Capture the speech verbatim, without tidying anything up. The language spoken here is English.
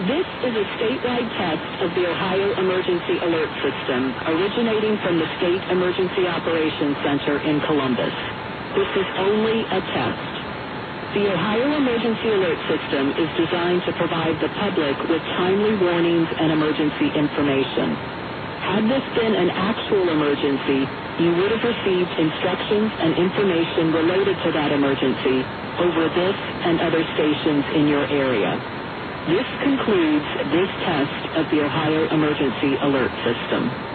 This is a statewide test of the Ohio Emergency Alert System, originating from the State Emergency Operations Center in Columbus. This is only a test. The Ohio Emergency Alert System is designed to provide the public with timely warnings and emergency information. Had this been an actual emergency, you would have received instructions and information related to that emergency over this and other stations in your area. This concludes this test of the Ohio Emergency Alert System.